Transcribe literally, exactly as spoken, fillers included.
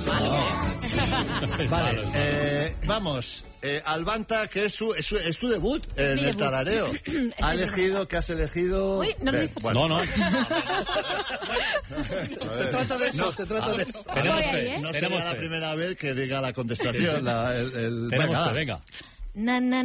No. Vale, eh, vamos. Eh, Albanta, que es, su, es, su, es tu debut es en el debut. tarareo. ¿Ha elegido, que has elegido? Uy, no lo eh, digas. bueno. No, no. Se trata de eso, No, se trata de eso. Tenemos Voy ahí, fe, ¿eh? No tenemos será la fe. primera vez que diga la contestación. La, el, el, Tenemos venga, fe, venga. Na, na,